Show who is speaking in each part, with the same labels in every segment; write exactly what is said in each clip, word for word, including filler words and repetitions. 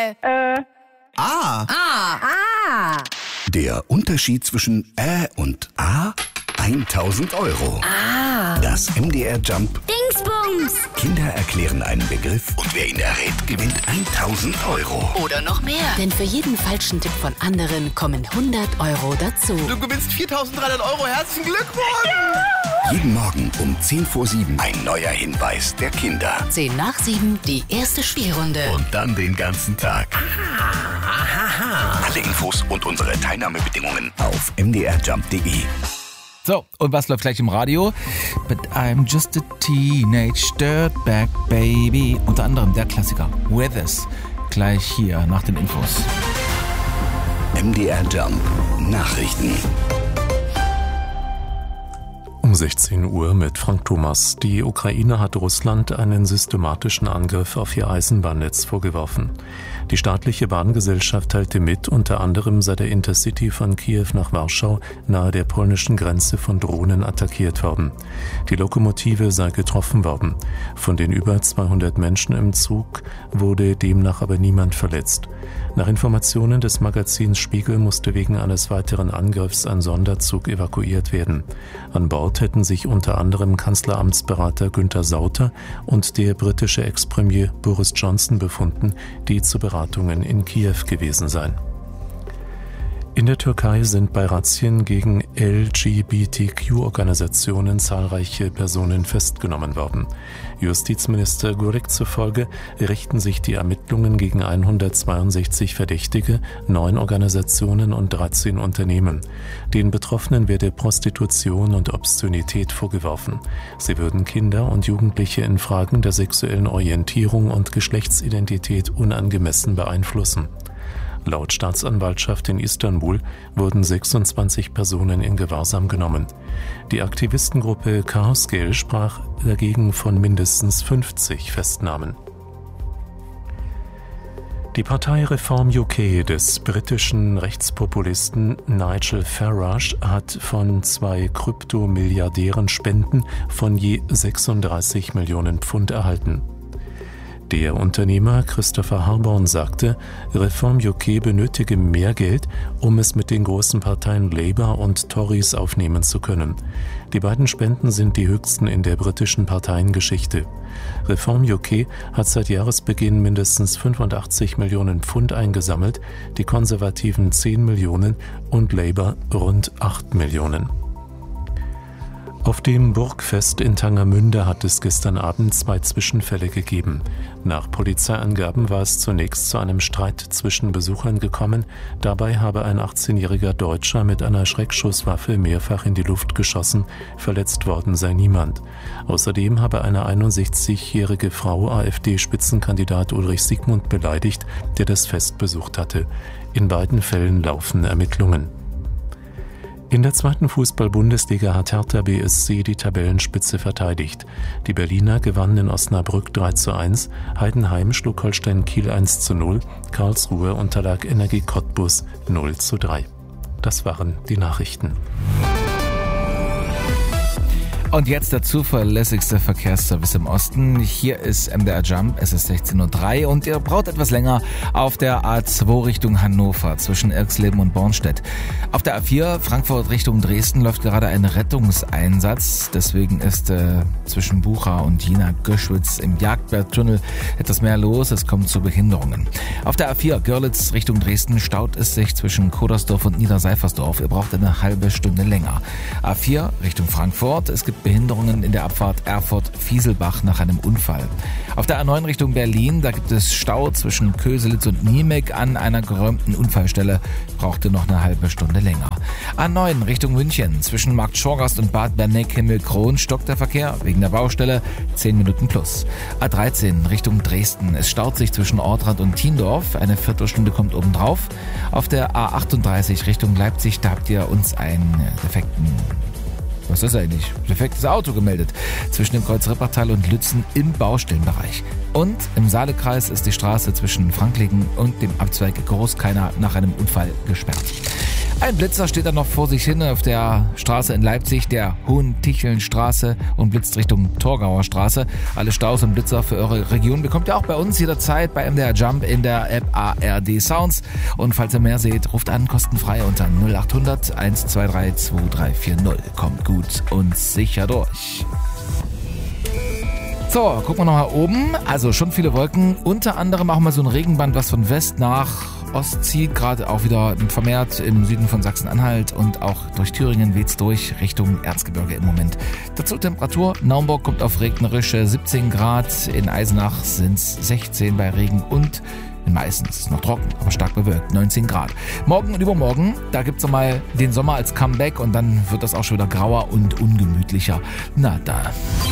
Speaker 1: Äh.
Speaker 2: A.
Speaker 3: Ah. Ah.
Speaker 4: Der Unterschied zwischen Ä und A? tausend Euro.
Speaker 3: Ah.
Speaker 4: Das M D R Jump.
Speaker 5: Dingsbums.
Speaker 4: Kinder erklären einen Begriff und wer ihn errät, gewinnt tausend Euro.
Speaker 3: Oder noch mehr. Denn für jeden falschen Tipp von anderen kommen hundert Euro dazu.
Speaker 2: Du gewinnst viertausenddreihundert Euro. Herzlichen Glückwunsch! Ja.
Speaker 4: Jeden Morgen um zehn vor sieben ein neuer Hinweis der Kinder.
Speaker 3: zehn nach sieben die erste Spielrunde.
Speaker 4: Und dann den ganzen Tag.
Speaker 2: Aha.
Speaker 4: Alle Infos und unsere Teilnahmebedingungen auf m d r jump punkt d e.
Speaker 6: So, und was läuft gleich im Radio? But I'm just a teenage dirtbag baby. Unter anderem der Klassiker Weathers. Gleich hier nach den Infos.
Speaker 4: M D R Jump Nachrichten.
Speaker 7: Um sechzehn Uhr mit Frank Thomas. Die Ukraine hat Russland einen systematischen Angriff auf ihr Eisenbahnnetz vorgeworfen. Die staatliche Bahngesellschaft teilte mit, unter anderem sei der Intercity von Kiew nach Warschau nahe der polnischen Grenze von Drohnen attackiert worden. Die Lokomotive sei getroffen worden. Von den über zweihundert Menschen im Zug wurde demnach aber niemand verletzt. Nach Informationen des Magazins Spiegel musste wegen eines weiteren Angriffs ein Sonderzug evakuiert werden. An Bord hätten sich unter anderem Kanzleramtsberater Günther Sauter und der britische Ex-Premier Boris Johnson befunden, die zu Beratungen in Kiew gewesen seien. In der Türkei sind bei Razzien gegen L G B T Q-Organisationen zahlreiche Personen festgenommen worden. Justizminister Gurik zufolge richten sich die Ermittlungen gegen hundertzweiundsechzig Verdächtige, neun Organisationen und dreizehn Unternehmen. Den Betroffenen werde Prostitution und Obszönität vorgeworfen. Sie würden Kinder und Jugendliche in Fragen der sexuellen Orientierung und Geschlechtsidentität unangemessen beeinflussen. Laut Staatsanwaltschaft in Istanbul wurden sechsundzwanzig Personen in Gewahrsam genommen. Die Aktivistengruppe Chaosgale sprach dagegen von mindestens fünfzig Festnahmen. Die Partei Reform U K des britischen Rechtspopulisten Nigel Farage hat von zwei Kryptomilliardären Spenden von je sechsunddreißig Millionen Pfund erhalten. Der Unternehmer Christopher Harborn sagte, Reform U K benötige mehr Geld, um es mit den großen Parteien Labour und Tories aufnehmen zu können. Die beiden Spenden sind die höchsten in der britischen Parteiengeschichte. Reform U K hat seit Jahresbeginn mindestens fünfundachtzig Millionen Pfund eingesammelt, die Konservativen zehn Millionen und Labour rund acht Millionen. Auf dem Burgfest in Tangermünde hat es gestern Abend zwei Zwischenfälle gegeben. Nach Polizeiangaben war es zunächst zu einem Streit zwischen Besuchern gekommen. Dabei habe ein achtzehnjähriger Deutscher mit einer Schreckschusswaffe mehrfach in die Luft geschossen. Verletzt worden sei niemand. Außerdem habe eine einundsechzigjährige Frau AfD-Spitzenkandidat Ulrich Siegmund beleidigt, der das Fest besucht hatte. In beiden Fällen laufen Ermittlungen. In der zweiten Fußball-Bundesliga hat Hertha B S C die Tabellenspitze verteidigt. Die Berliner gewannen in Osnabrück drei zu eins, Heidenheim schlug Holstein Kiel eins zu null, Karlsruhe unterlag Energie Cottbus null zu drei. Das waren die Nachrichten.
Speaker 6: Und jetzt der zuverlässigste Verkehrsservice im Osten. Hier ist M D R Jump, es ist sechzehn Uhr drei und ihr braucht etwas länger auf der A zwei Richtung Hannover zwischen Irxleben und Bornstedt. Auf der A vier Frankfurt Richtung Dresden läuft gerade ein Rettungseinsatz. Deswegen ist äh, zwischen Bucha und Jena-Göschwitz im Jagdbergtunnel etwas mehr los. Es kommt zu Behinderungen. Auf der A vier Görlitz Richtung Dresden staut es sich zwischen Kodersdorf und Niederseifersdorf. Ihr braucht eine halbe Stunde länger. A vier Richtung Frankfurt. Es gibt Behinderungen in der Abfahrt Erfurt-Fieselbach nach einem Unfall. Auf der A neun Richtung Berlin, da gibt es Stau zwischen Köselitz und Niemek an einer geräumten Unfallstelle. Brauchte noch eine halbe Stunde länger. A neun Richtung München, zwischen Markt Schorgast und Bad Berneck-Himmelkron stockt der Verkehr wegen der Baustelle, zehn Minuten plus. A dreizehn Richtung Dresden, es staut sich zwischen Ortrand und Tiendorf, eine Viertelstunde kommt obendrauf. Auf der A achtunddreißig Richtung Leipzig, da habt ihr uns einen defekten Was ist eigentlich? Defektes Auto gemeldet. Zwischen dem Kreuz Rippertal und Lützen im Baustellenbereich. Und im Saalekreis ist die Straße zwischen Franklingen und dem Abzweig Großkeiner nach einem Unfall gesperrt. Ein Blitzer steht dann noch vor sich hin auf der Straße in Leipzig, der Hohentichelnstraße, und blitzt Richtung Torgauer Straße. Alle Staus und Blitzer für eure Region bekommt ihr auch bei uns jederzeit bei M D R Jump in der App A R D Sounds. Und falls ihr mehr seht, ruft an, kostenfrei unter null acht hundert eins zwei drei zwei drei vier null. Kommt gut und sicher durch. So, gucken wir nochmal oben. Also schon viele Wolken. Unter anderem auch mal so ein Regenband, was von West nach Ost zieht. Gerade auch wieder vermehrt im Süden von Sachsen-Anhalt. Und auch durch Thüringen weht's durch Richtung Erzgebirge im Moment. Dazu Temperatur. Naumburg kommt auf regnerische siebzehn Grad. In Eisenach sind's sechzehn bei Regen. Und in Meißen ist es noch trocken, aber stark bewölkt. neunzehn Grad. Morgen und übermorgen, da gibt's nochmal den Sommer als Comeback. Und dann wird das auch schon wieder grauer und ungemütlicher. Na da.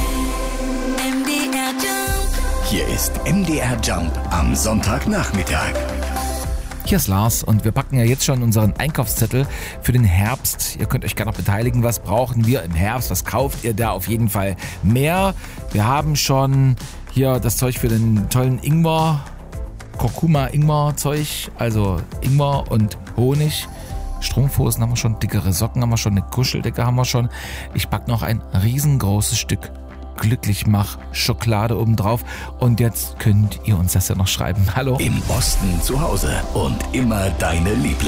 Speaker 4: Hier ist M D R Jump am Sonntagnachmittag.
Speaker 6: Hier ist Lars und wir packen ja jetzt schon unseren Einkaufszettel für den Herbst. Ihr könnt euch gerne noch beteiligen. Was brauchen wir im Herbst? Was kauft ihr da auf jeden Fall mehr? Wir haben schon hier das Zeug für den tollen Ingwer, Kurkuma-Ingwer-Zeug, also Ingwer und Honig. Strumpfhosen haben wir schon, dickere Socken haben wir schon, eine Kuscheldecke haben wir schon. Ich pack noch ein riesengroßes Stück Glücklich-Mach-Schokolade obendrauf. Und jetzt könnt ihr uns das ja noch schreiben. Hallo.
Speaker 4: Im Osten zu Hause und immer deine Lieblinge.